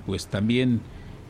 pues también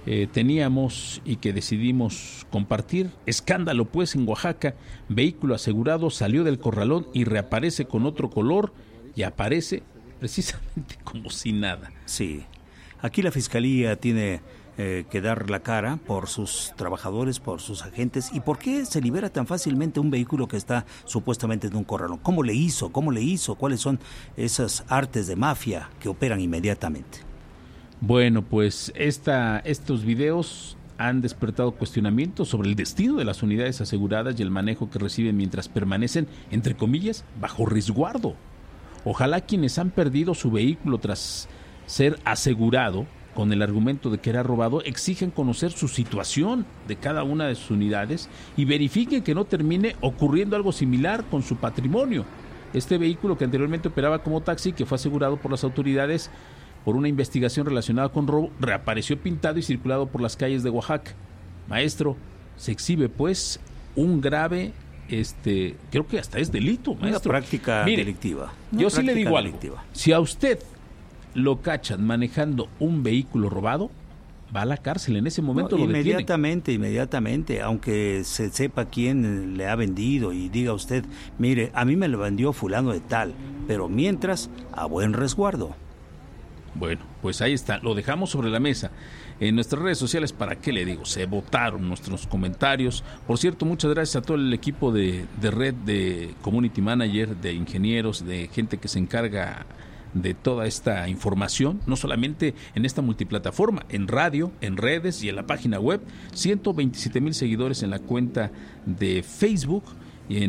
teníamos y que decidimos compartir. Escándalo pues en Oaxaca, vehículo asegurado salió del corralón y reaparece con otro color y aparece precisamente como si nada. Sí, aquí la Fiscalía tiene que dar la cara por sus trabajadores, por sus agentes. ¿Y por qué se libera tan fácilmente un vehículo que está supuestamente en un corralón? ¿Cómo le hizo? ¿Cuáles son esas artes de mafia que operan inmediatamente? Bueno, pues estos videos han despertado cuestionamientos sobre el destino de las unidades aseguradas y el manejo que reciben mientras permanecen, entre comillas, bajo resguardo. Ojalá quienes han perdido su vehículo tras ser asegurado con el argumento de que era robado, exigen conocer su situación de cada una de sus unidades y verifiquen que no termine ocurriendo algo similar con su patrimonio. Este vehículo que anteriormente operaba como taxi, que fue asegurado por las autoridades por una investigación relacionada con robo, reapareció pintado y circulado por las calles de Oaxaca. Maestro, se exhibe pues un grave, creo que hasta es delito, maestro. Una práctica delictiva. Yo sí le digo algo. Si a usted lo cachan manejando un vehículo robado, va a la cárcel. En ese momento lo detienen. Inmediatamente, aunque se sepa quién le ha vendido y diga usted, mire, a mí me lo vendió fulano de tal, pero mientras, a buen resguardo. Bueno, pues ahí está, lo dejamos sobre la mesa. En nuestras redes sociales, ¿para qué le digo? Se votaron nuestros comentarios. Por cierto, muchas gracias a todo el equipo de red, de community manager, de ingenieros, de gente que se encarga de toda esta información, no solamente en esta multiplataforma, en radio, en redes y en la página web. 127,000 seguidores en la cuenta de Facebook, y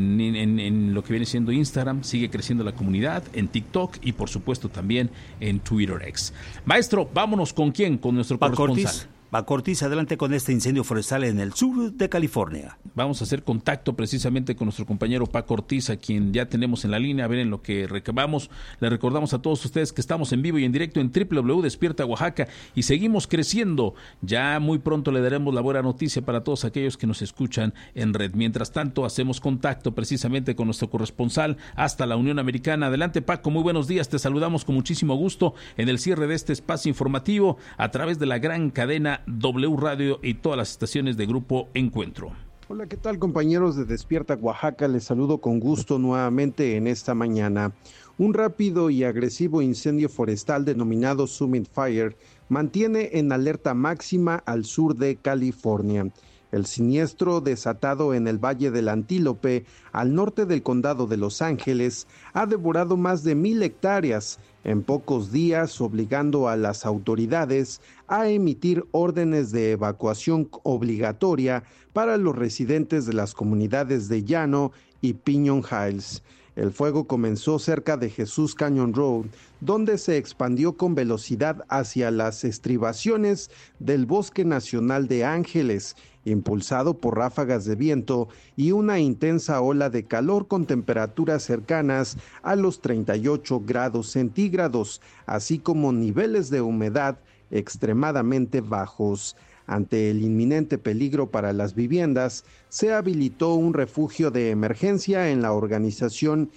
en lo que viene siendo Instagram, sigue creciendo la comunidad, en TikTok y por supuesto también en Twitter X. Maestro, vámonos con quién, con nuestro corresponsal. Paco Ortiz, adelante con este incendio forestal en el sur de California. Vamos a hacer contacto precisamente con nuestro compañero Paco Ortiz, a quien ya tenemos en la línea, a ver en lo que recabamos. Le recordamos a todos ustedes que estamos en vivo y en directo en www.despierta Oaxaca y seguimos creciendo. Ya muy pronto le daremos la buena noticia para todos aquellos que nos escuchan en red. Mientras tanto, hacemos contacto precisamente con nuestro corresponsal hasta la Unión Americana. Adelante, Paco, muy buenos días. Te saludamos con muchísimo gusto en el cierre de este espacio informativo a través de la gran cadena W Radio y todas las estaciones de Grupo Encuentro. Hola, ¿qué tal, compañeros de Despierta Oaxaca? Les saludo con gusto nuevamente en esta mañana. Un rápido y agresivo incendio forestal denominado Summit Fire mantiene en alerta máxima al sur de California. El siniestro, desatado en el Valle del Antílope, al norte del condado de Los Ángeles, ha devorado más de 1,000 hectáreas en pocos días, obligando a las autoridades a emitir órdenes de evacuación obligatoria para los residentes de las comunidades de Llano y Piñon Hills. El fuego comenzó cerca de Jesús Canyon Road, donde se expandió con velocidad hacia las estribaciones del Bosque Nacional de Ángeles, impulsado por ráfagas de viento y una intensa ola de calor con temperaturas cercanas a los 38 grados centígrados, así como niveles de humedad extremadamente bajos. Ante el inminente peligro para las viviendas, se habilitó un refugio de emergencia en la organización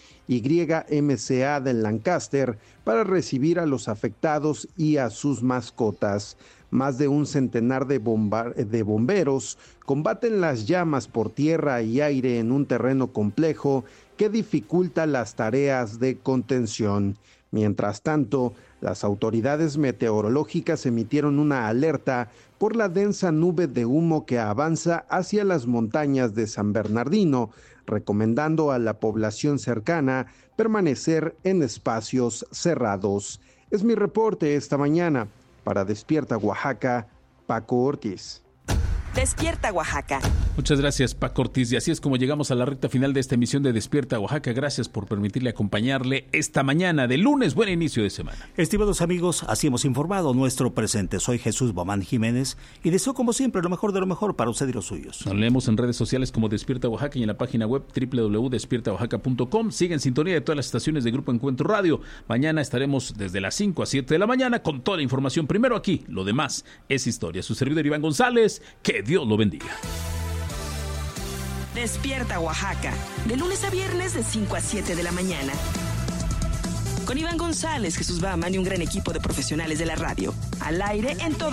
YMCA de Lancaster para recibir a los afectados y a sus mascotas. Más de un centenar de bomberos combaten las llamas por tierra y aire en un terreno complejo que dificulta las tareas de contención. Mientras tanto, las autoridades meteorológicas emitieron una alerta por la densa nube de humo que avanza hacia las montañas de San Bernardino, recomendando a la población cercana permanecer en espacios cerrados. Es mi reporte esta mañana. Para Despierta Oaxaca, Paco Ortiz. Despierta Oaxaca. Muchas gracias, Paco Ortiz. Y así es como llegamos a la recta final de esta emisión de Despierta Oaxaca. Gracias por permitirle acompañarle esta mañana de lunes. Buen inicio de semana. Estimados amigos, así hemos informado nuestro presente. Soy Jesús Bomán Jiménez y deseo como siempre lo mejor de lo mejor para usted y los suyos. Nos leemos en redes sociales como Despierta Oaxaca y en la página web www.despiertaoaxaca.com. Sigue en sintonía de todas las estaciones de Grupo Encuentro Radio. Mañana estaremos desde las 5 a 7 de la mañana con toda la información. Primero aquí, lo demás es historia. Su servidor Iván González. Que Dios lo bendiga. Despierta Oaxaca, de lunes a viernes de 5 a 7 de la mañana. Con Iván González, Jesús Bahaman y un gran equipo de profesionales de la radio. Al aire en todo